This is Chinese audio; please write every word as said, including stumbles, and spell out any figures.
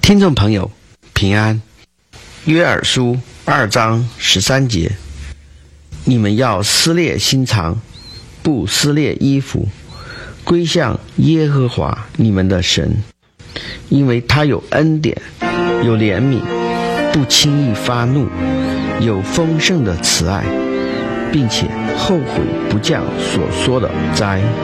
听众朋友平安，约珥书二章十三节，你们要撕裂心肠，不撕裂衣服，归向耶和华你们的神，因为他有恩典，有怜悯，不轻易发怒，有丰盛的慈爱，并且后悔不降所说的灾。